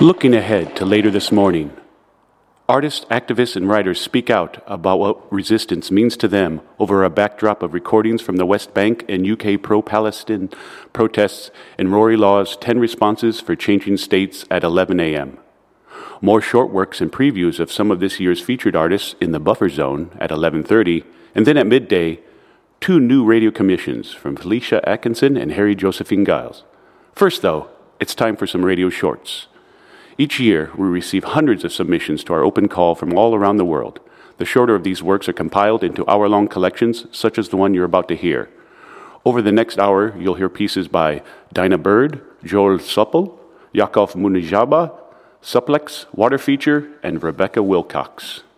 Looking ahead to later this morning, artists, activists, and writers speak out about what resistance means to them over a backdrop of recordings from the West Bank and UK pro-Palestine protests and Rory Law's 10 responses for changing states at 11 a.m. More short works and previews of some of this year's featured artists in the buffer zone at 11:30, and then at midday, 2 new radio commissions from Felicia Atkinson and Harry Josephine Giles. First, though, it's time for some radio shorts. Each year, we receive hundreds of submissions to our open call from all around the world. The shorter of these works are compiled into hour-long collections, such as the one you're about to hear. Over the next hour, you'll hear pieces by Dinah Bird, Joel Suppel, Yakov Munijaba, Supplex, Water Feature, and Rebecca Wilcox.